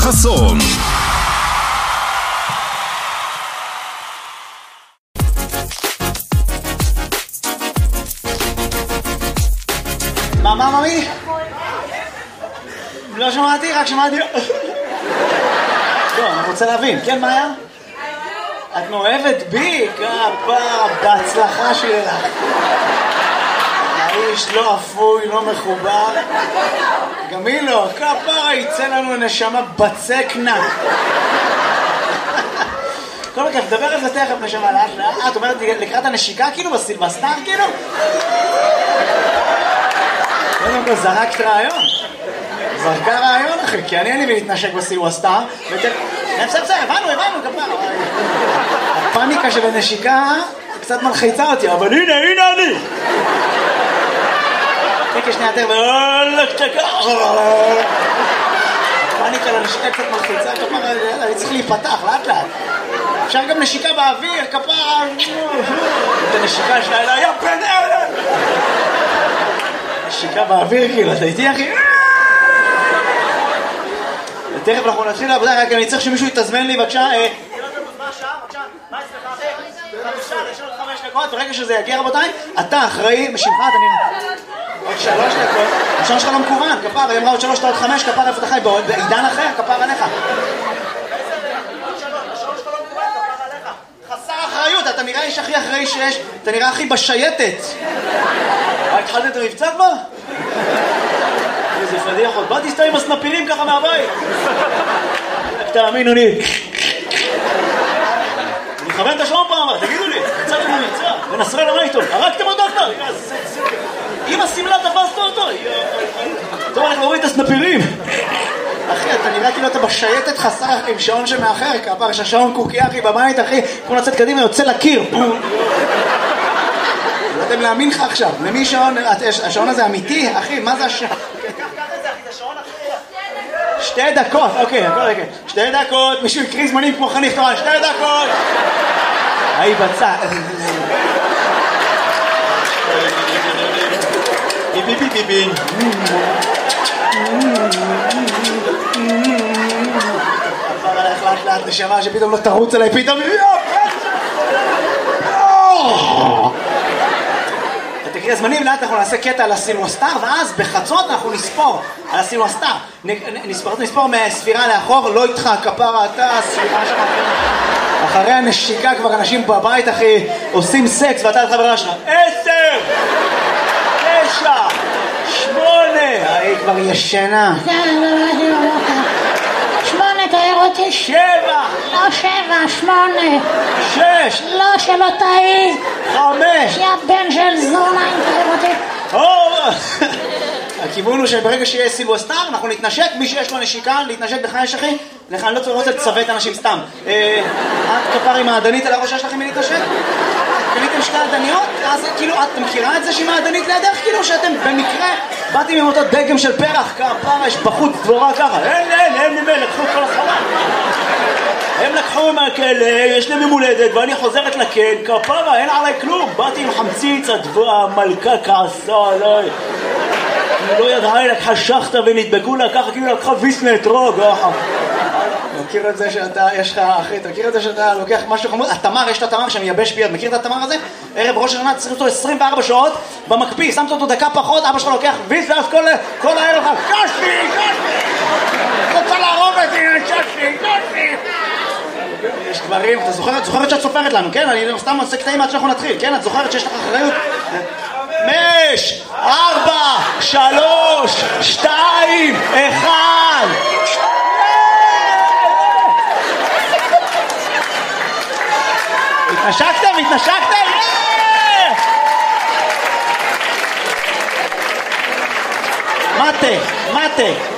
חסון. מה, ממי? לא שמעתי, רק שמעתי... לא, אני רוצה להבין, כן, מה היה? את מאוהבת בי? כפרה, בהצלחה שלך. האיש לא אפוי, לא מחובר. גם היא לא, כפרה, יצא לנו נשמה בצקנה. כל כך, דבר על זה תכף נשמה, לאט, את אומרת לקראת הנשיקה כאילו, בסילבסטר כאילו? קודם כל זרקת רעיון. זרקה רעיון אחי, כי אני אין לי להתנשק בסילבסטר. בסדר, הבנו, כפרה. הפאניקה של הנשיקה קצת מלחיצה אותי, אבל הנה אני. תקה שנייה יותר, הפאניקה לנשיקה קצת מלחיצה, כפרה, אני צריך להיפתח, לאט. אפשר גם נשיקה באוויר, כפרה. את הנשיקה שלה אלה, יא בן אלה. נשיקה באוויר, כאילו, אתה איתי אחי? תכף אנחנו נתחיל לעבודה, רק אני צריך שמישהו יתזמן לי, בבקשה. מה אצלך אחי? 5 דקות, ברגע שזה יגיע רבותיי, אתה אחראי, בשמך אתה נראה. עוד 3 דקות, השעון שלך לא מקוון, כפר, היא אמרה עוד 3 דקות 5, כפר איפה אתה חי, בעידן אחר, כפר עליך. חסר אחריות, אתה נראה איש הכי אחראי שיש, אתה נראה הכי בשייטת. התחלת את המבצע כבר? איזה פדיח עוד, באתי סתם עם הסנפירים ככה מהבית. תאמינו לי. אני מכוון את השעון פעם, תגידו לי, יצאתם ממבצע, ונסראללה מה איתו? הרגתם אותו כבר? עם הסמלה תפסת אותו. טוב, אנחנו רואים את הסנפירים. אחי, אתה נראה כאילו אתה בשייטת חסר עם שעון שמאחר, כפר שהשעון קוקי אחי בבית אחי, כמו לצאת קדימה יוצא לקיר. לא יודעים להאמין לך עכשיו, למי שעון, השעון הזה אמיתי? אחי, מה זה השעון? קח את זה אחי, זה שעון אחי. 2 דקות, אוקיי, 2 דקות, מישהו יקריא זמנים כמו חניך תורן, 2 דקות. היי בצע. ביבי. עבר עליך לאט נשמה שפתאום לא תרוץ עליי, פתאום... תקריא הזמנים, לאט אנחנו נעשה קטע על הסילבסטר, ואז בחצות אנחנו נספור על הסילבסטר. נספור מהספירה לאחור, לא איתך, כפרה אתה, הספירה שלך. אחרי הנשיקה כבר אנשים בבית, אחי, עושים סקס, ואתה את חברה שלך. 10! 9! 8! היא כבר ישנה. 8, תאר אותי. 7! לא 7, 8. 6! לא, שלא תאי. 5! יא בן של זונה, תאר אותי. הכיוון הוא שברגע שיהיה סילבסטר, אנחנו נתנשק, מי שיש לו נשיקה, להתנשק בחייש אחי, לך אני לא רוצה לצוות אנשים סתם. את כפר עם העדנית על הראש שלכם להתנשק? קניתם 2 עדניות? אז כאילו, את מכירה את זה שהיא העדנית לידך? כאילו שאתם במקרה באתם עם אותו דגם של פרח, כפר, יש בחוץ דבורה ככה. אין ממנו, לקחו את כל הסחורה. הם לקחו מהכלא, יש להם ממולדת, ואני חוזרת לכן, כפרה, אין עליי כלום. באתי עם חמציץ, המלכה כעסה עליי. היא לא ידעה, היא לקחה שחטה ונדבקו לה ככה, כאילו לקחה ויסנה אתרוג. מכיר את זה שאתה, יש לך, אחי, אתה מכיר את זה שאתה לוקח משהו חמוד? התמר, יש את התמר שמייבש ביד, מכיר את התמר הזה? ערב ראש השנה, צריך אותו 24 שעות במקפיא, שמת אותו דקה פחות, אבא שלך לוקח ויס, ואז כל הערב לך, קשתי! רוצה להרוג אותי, קשתי! יש דברים, אתה זוכרת שאת סופרת לנו, כן? אני סתם עושה קטעים עד שאנחנו נתחיל, כן? את זוכרת שיש לך אחריות? 5, 4, 3, 2, 1. התנשקתם? מטה.